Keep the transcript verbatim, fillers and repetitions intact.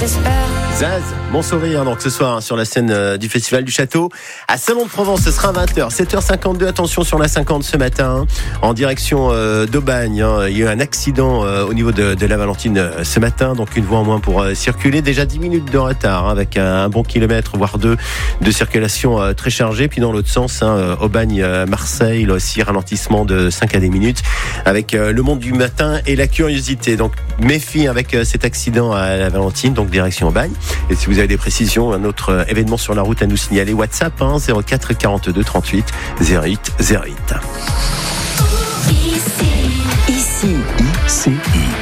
j'espère. Zaz, mon sourire, donc ce soir hein, sur la scène euh, du Festival du Château à Salon-de-Provence, ce sera à vingt heures, sept heures cinquante-deux, attention sur la cinquante ce matin, hein, en direction euh, d'Aubagne, hein, il y a eu un accident euh, au niveau de, de la Valentine euh, ce matin, donc une voie en moins pour euh, circuler, déjà dix minutes de retard, hein, avec un, un bon kilomètre, voire deux, de circulation euh, très chargée, puis dans l'autre sens, hein, Aubagne-Marseille, là aussi ralentissement de cinq à dix minutes, avec euh, le monde du matin et la curiosité, donc méfie avec euh, cet accident à la Valentine, donc direction Aubagne. Et si vous avez des précisions, un autre événement sur la route à nous signaler, WhatsApp hein, zéro quatre quarante-deux trente-huit zéro huit zéro huit. Ici, I C I.